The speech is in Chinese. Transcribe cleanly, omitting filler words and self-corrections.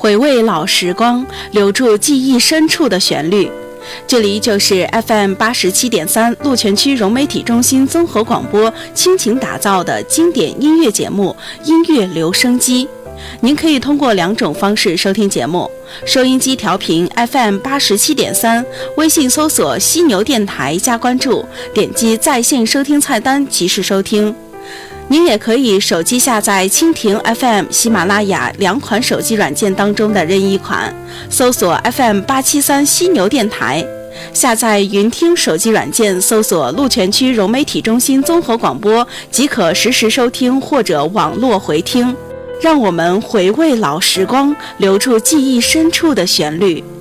回味老时光，留住记忆深处的旋律。这里就是 FM87.3 鹿泉区融媒体中心综合广播倾情打造的经典音乐节目音乐留声机。您可以通过2种方式收听节目：收音机调频 FM87.3， 微信搜索犀牛电台加关注，点击在线收听菜单及时收听。您也可以手机下载蜻蜓 FM、喜马拉雅2款手机软件当中的任意一款，搜索 FM873 犀牛电台，下载云听手机软件，搜索鹿泉区融媒体中心综合广播，即可实时收听或者网络回听。让我们回味老时光，留住记忆深处的旋律。